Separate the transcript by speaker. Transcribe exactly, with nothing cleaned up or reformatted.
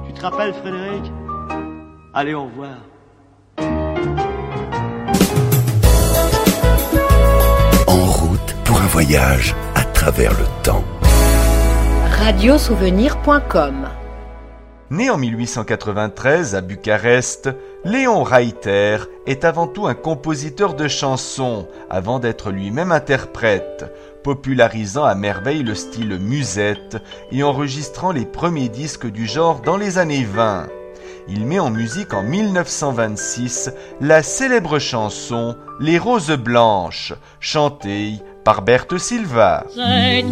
Speaker 1: Tu te rappelles, Frédéric? Allez, au revoir.
Speaker 2: En route pour un voyage à travers le temps.
Speaker 3: radiosouvenir point com.
Speaker 4: Né en mille huit cent quatre-vingt-treize à Bucarest, Léon Reiter est avant tout un compositeur de chansons, avant d'être lui-même interprète, popularisant à merveille le style musette et enregistrant les premiers disques du genre dans les années vingt. Il met en musique en mille neuf cent vingt-six la célèbre chanson « Les roses blanches », chantée par Berthe Silva.